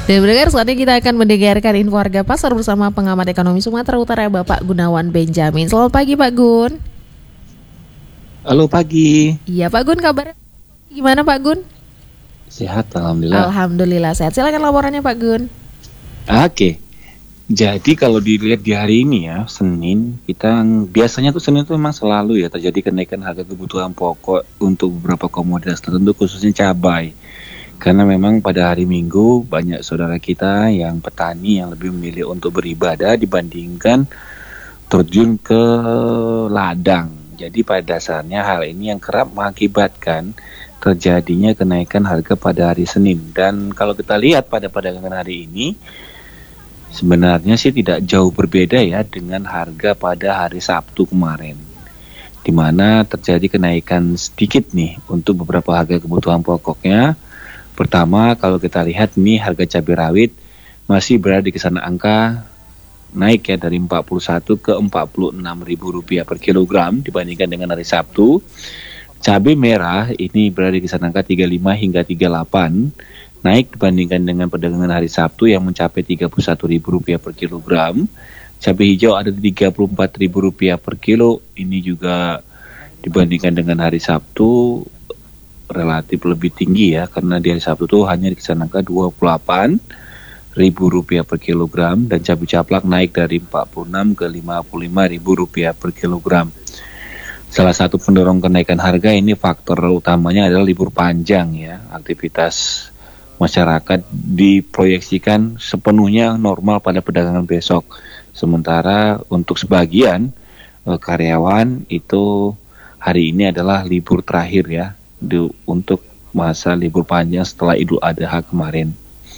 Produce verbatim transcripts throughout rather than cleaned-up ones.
Dan mendengar saatnya kita akan mendengarkan info harga pasar bersama pengamat ekonomi Sumatera Utara Bapak Gunawan Benjamin. Selamat pagi Pak Gun. Halo pagi. Iya Pak Gun, kabarnya gimana Pak Gun? Sehat alhamdulillah. Alhamdulillah sehat. Silakan laporannya Pak Gun. Oke. Jadi kalau dilihat di hari ini ya, Senin, kita biasanya tuh Senin tuh memang selalu ya terjadi kenaikan harga kebutuhan pokok untuk beberapa komoditas tertentu, khususnya cabai. Karena memang pada hari Minggu banyak saudara kita yang petani yang lebih memilih untuk beribadah dibandingkan terjun ke ladang. Jadi pada dasarnya hal ini yang kerap mengakibatkan terjadinya kenaikan harga pada hari Senin. Dan kalau kita lihat pada perdagangan hari ini, sebenarnya sih tidak jauh berbeda ya dengan harga pada hari Sabtu kemarin, di mana terjadi kenaikan sedikit nih untuk beberapa harga kebutuhan pokoknya. Pertama, kalau kita lihat nih harga cabai rawit masih berada di kisaran angka naik ya dari empat puluh satu ke empat puluh enam ribu rupiah per kilogram dibandingkan dengan hari Sabtu. Cabai merah ini berada di kisaran angka tiga puluh lima hingga tiga puluh delapan, naik dibandingkan dengan perdagangan hari Sabtu yang mencapai tiga puluh satu ribu rupiah per kilogram. Cabai hijau ada di tiga puluh empat ribu rupiah per kilo, ini juga dibandingkan dengan hari Sabtu relatif lebih tinggi ya, karena di hari Sabtu itu hanya di kisaran angka dua puluh delapan ribu rupiah per kilogram, dan cabai caplak naik dari empat puluh enam ke lima puluh lima ribu rupiah per kilogram. Salah satu pendorong kenaikan harga ini faktor utamanya adalah libur panjang ya. Aktivitas masyarakat diproyeksikan sepenuhnya normal pada perdagangan besok. Sementara untuk sebagian eh, karyawan itu hari ini adalah libur terakhir ya, di, untuk masa libur panjang setelah Idul Adha kemarin.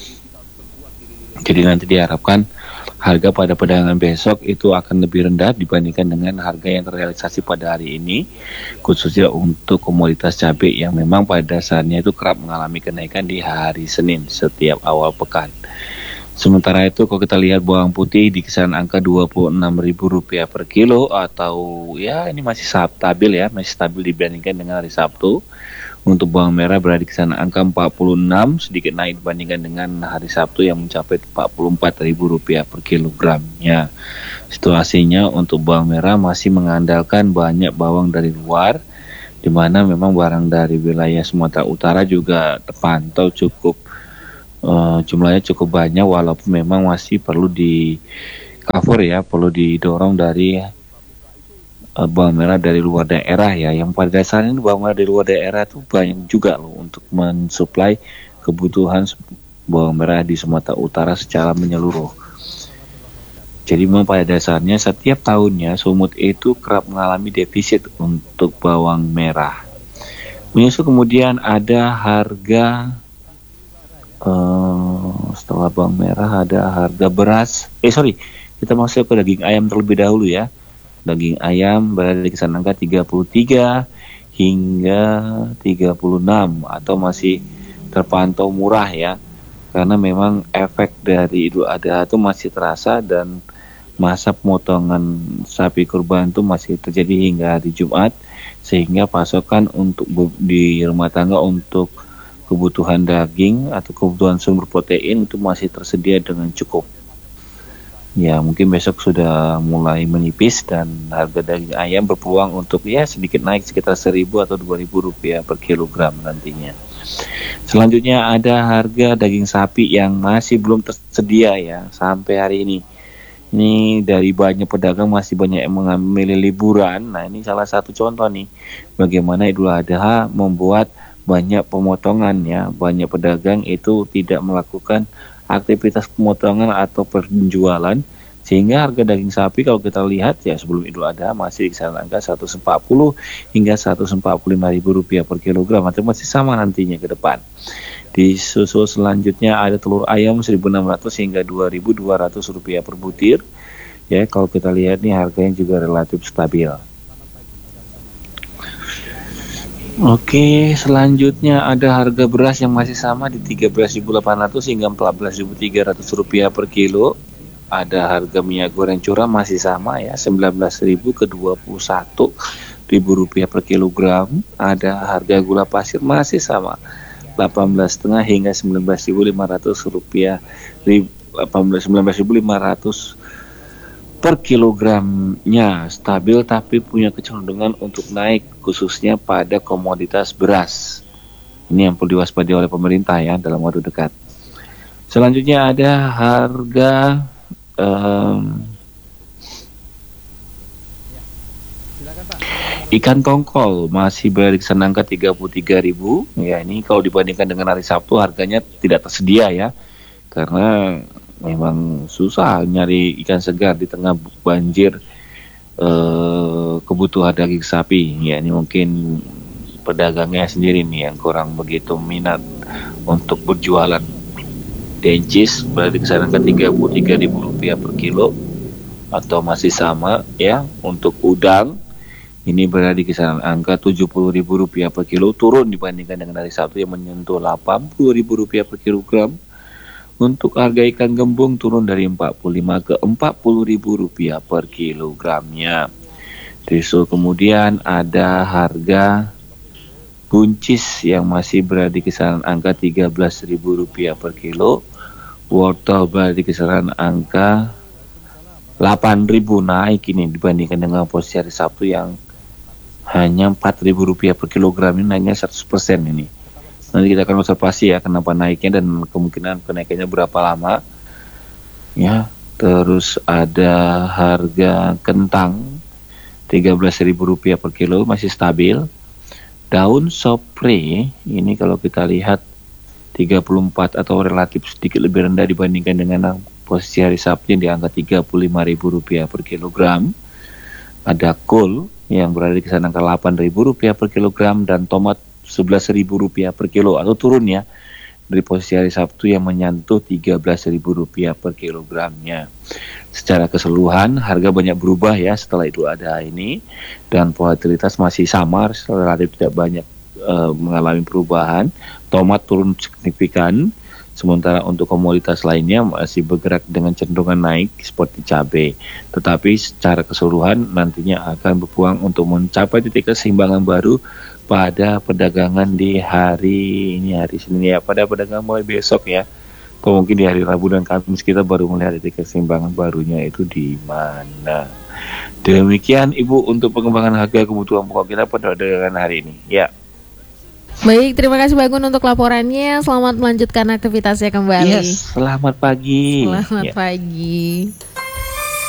Jadi nanti diharapkan harga pada perdagangan besok itu akan lebih rendah dibandingkan dengan harga yang terrealisasi pada hari ini, khususnya untuk komoditas cabai yang memang pada dasarnya itu kerap mengalami kenaikan di hari Senin setiap awal pekan. Sementara itu kalau kita lihat bawang putih di kisaran angka dua puluh enam ribu rupiah per kilo, atau ya ini masih stabil ya, masih stabil dibandingkan dengan hari Sabtu. Untuk bawang merah berada di kisaran angka empat puluh enam, sedikit naik dibandingkan dengan hari Sabtu yang mencapai empat puluh empat ribu rupiah per kilogramnya. Situasinya untuk bawang merah masih mengandalkan banyak bawang dari luar, di mana memang barang dari wilayah Sumatera Utara juga terpantau cukup uh, jumlahnya cukup banyak, walaupun memang masih perlu di cover ya, perlu didorong dari uh, bawang merah dari luar daerah ya, yang pada dasarnya bawang merah dari luar daerah itu banyak juga loh untuk mensuplai kebutuhan bawang merah di Sumatera Utara secara menyeluruh. Jadi memang pada dasarnya setiap tahunnya Sumut itu kerap mengalami defisit untuk bawang merah. Menyusul kemudian ada harga uh, setelah bawang merah ada harga beras. Eh sorry, kita masuk ke daging ayam terlebih dahulu ya. Daging ayam berada di kisaran angka tiga puluh tiga hingga tiga puluh enam atau masih terpantau murah ya. Karena memang efek dari Idul Adha itu masih terasa dan masa pemotongan sapi kurban itu masih terjadi hingga hari Jumat, sehingga pasokan untuk di rumah tangga untuk kebutuhan daging atau kebutuhan sumber protein itu masih tersedia dengan cukup. Ya mungkin besok sudah mulai menipis dan harga daging ayam berpeluang untuk ya sedikit naik sekitar seribu atau dua ribu rupiah per kilogram nantinya. Selanjutnya ada harga daging sapi yang masih belum tersedia ya sampai hari ini. Ini dari banyak pedagang masih banyak yang mengambil liburan. Nah ini salah satu contoh nih bagaimana Idul Adha membuat banyak pemotongan ya. Banyak pedagang itu tidak melakukan aktivitas pemotongan atau penjualan, sehingga harga daging sapi kalau kita lihat ya sebelum Idul Adha masih di kisaran angka seratus empat puluh hingga seratus empat puluh lima ribu rupiah per kilogram, atau masih sama nantinya ke depan. Di susul selanjutnya ada telur ayam seribu enam ratus hingga dua ribu dua ratus rupiah per butir. Ya kalau kita lihat nih harganya juga relatif stabil. Oke, selanjutnya ada harga beras yang masih sama di tiga belas ribu delapan ratus hingga empat belas ribu tiga ratus rupiah per kilo. Ada harga minyak goreng curah masih sama ya, sembilan belas ribu ke dua puluh satu ribu rupiah per kilogram. Ada harga gula pasir masih sama, delapan belas koma lima hingga sembilan belas ribu lima ratus rupiah, delapan belas sembilan belas ribu lima ratus per kilogramnya, stabil tapi punya kecenderungan untuk naik khususnya pada komoditas beras. Ini yang perlu diwaspadai oleh pemerintah ya dalam waktu dekat. Selanjutnya ada harga um, ikan tongkol masih berada di kisaran angka tiga puluh tiga ribu. Ya, ini kalau dibandingkan dengan hari Sabtu harganya tidak tersedia ya. Karena memang susah nyari ikan segar di tengah banjir eh, kebutuhan daging sapi. Ya, ini mungkin pedagangnya sendiri nih yang kurang begitu minat untuk berjualan. Dencis berada di kisaran angka tiga puluh tiga ribu rupiah per kilo atau masih sama ya. Untuk udang ini berada di kisaran angka tujuh puluh ribu rupiah per kilo, turun dibandingkan dengan hari Sabtu yang menyentuh delapan puluh ribu rupiah per kilogram. Untuk harga ikan gembung turun dari empat puluh lima ke empat puluh ribu rupiah per kilogramnya. Terus kemudian ada harga buncis yang masih berada di kisaran angka tiga belas ribu rupiah per kilo. Wortel berada di kisaran angka delapan ribu, naik ini dibandingkan dengan posisi hari Sabtu yang hanya empat ribu rupiah per kilogram, ini naiknya seratus persen ini. Nanti kita akan observasi ya kenapa naiknya dan kemungkinan kenaikannya berapa lama. Ya, terus ada harga kentang tiga belas ribu rupiah per kilo, masih stabil. Daun sopre ini kalau kita lihat tiga puluh empat atau relatif sedikit lebih rendah dibandingkan dengan posisi hari Sabtu yang di angka tiga puluh lima ribu rupiah per kilogram. Ada kol yang berada di kisaran angka delapan ribu rupiah per kilogram dan tomat sebelas ribu rupiah per kilo atau turun ya dari posisi hari Sabtu yang menyentuh tiga belas ribu rupiah per kilogramnya. Secara keseluruhan harga banyak berubah ya setelah itu ada ini, dan volatilitas masih sama, relatif tidak banyak uh, mengalami perubahan. Tomat turun signifikan, sementara untuk komoditas lainnya masih bergerak dengan cenderungan naik seperti cabai. Tetapi secara keseluruhan nantinya akan berpeluang untuk mencapai titik keseimbangan baru pada perdagangan di hari ini, hari Senin ya, pada perdagangan mulai besok ya. Atau mungkin di hari Rabu dan Kamis kita baru melihat titik keseimbangan barunya itu di mana. Demikian Ibu untuk pengembangan harga kebutuhan pokok kita pada perdagangan hari ini. Ya. Baik, terima kasih Bagun untuk laporannya. Selamat melanjutkan aktivitasnya kembali. Yes, selamat pagi. Selamat ya. pagi.